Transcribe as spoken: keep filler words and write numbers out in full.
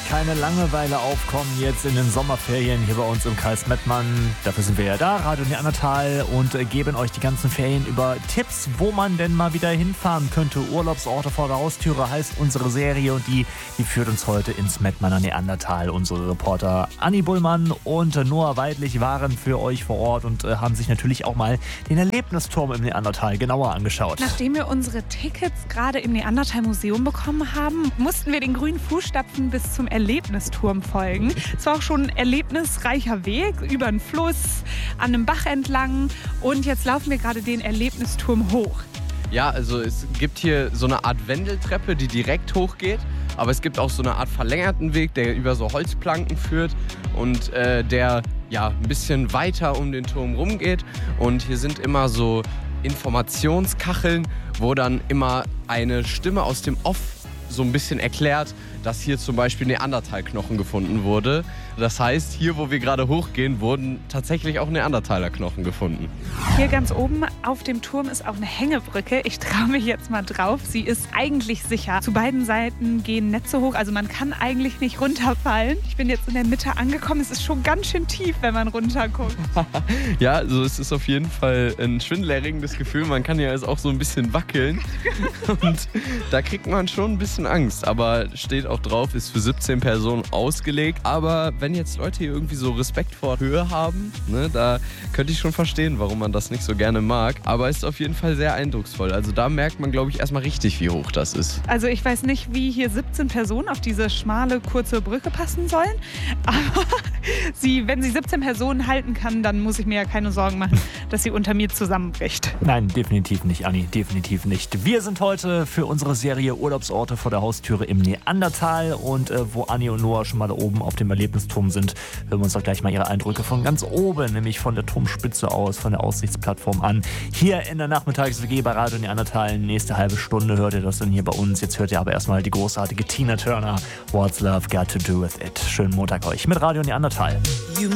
keine Langeweile aufkommen jetzt in den Sommerferien hier bei uns im Kreis Mettmann. Dafür sind wir ja da, Radio Neandertal, und äh, geben euch die ganzen Ferien über Tipps, wo man denn mal wieder hinfahren könnte. Urlaubsorte vor der Haustüre heißt unsere Serie, und die, die führt uns heute ins Mettmanner Neandertal. Unsere Reporter Anni Bullmann und äh, Noah Weidlich waren für euch vor Ort und äh, haben sich natürlich auch mal den Erlebnisturm im Neandertal genauer angeschaut. Nachdem wir unsere Tickets gerade im Neandertal-Museum bekommen haben, mussten wir den grünen Fußstapfen bis zum Erlebnisturm folgen. Es war auch schon ein erlebnisreicher Weg über einen Fluss, an einem Bach entlang, und jetzt laufen wir gerade den Erlebnisturm hoch. Ja, also es gibt hier so eine Art Wendeltreppe, die direkt hochgeht, aber es gibt auch so eine Art verlängerten Weg, der über so Holzplanken führt und äh, der ja ein bisschen weiter um den Turm rumgeht, und hier sind immer so Informationskacheln, wo dann immer eine Stimme aus dem Off so ein bisschen erklärt, dass hier zum Beispiel Neandertalknochen gefunden wurde. Das heißt, hier, wo wir gerade hochgehen, wurden tatsächlich auch Neandertaler-Knochen gefunden. Hier ganz oben auf dem Turm ist auch eine Hängebrücke. Ich traue mich jetzt mal drauf. Sie ist eigentlich sicher. Zu beiden Seiten gehen Netze hoch, also man kann eigentlich nicht runterfallen. Ich bin jetzt in der Mitte angekommen. Es ist schon ganz schön tief, wenn man runterguckt. Ja, also es ist auf jeden Fall ein schwindelerregendes Gefühl. Man kann ja jetzt auch so ein bisschen wackeln. Und da kriegt man schon ein bisschen Angst. Aber steht auch drauf, ist für siebzehn Personen ausgelegt. Aber wenn jetzt Leute hier irgendwie so Respekt vor Höhe haben, ne, da könnte ich schon verstehen, warum man das nicht so gerne mag. Aber es ist auf jeden Fall sehr eindrucksvoll. Also da merkt man, glaube ich, erstmal richtig, wie hoch das ist. Also ich weiß nicht, wie hier siebzehn Personen auf diese schmale, kurze Brücke passen sollen. Aber sie, wenn sie siebzehn Personen halten kann, dann muss ich mir ja keine Sorgen machen, dass sie unter mir zusammenbricht. Nein, definitiv nicht, Anni, definitiv nicht. Wir sind heute für unsere Serie Urlaubsorte vor der Haustüre im Neandertal, und äh, wo Anni und Noah schon mal da oben auf dem Erlebnisturm sind, hören wir uns doch gleich mal ihre Eindrücke von ganz oben, nämlich von der Turmspitze aus, von der Aussichtsplattform an. Hier in der Nachmittags-W G bei Radio Neandertal. Nächste halbe Stunde hört ihr das dann hier bei uns. Jetzt hört ihr aber erstmal die großartige Tina Turner. What's Love Got to Do With It. Schönen Montag euch mit Radio Neandertal.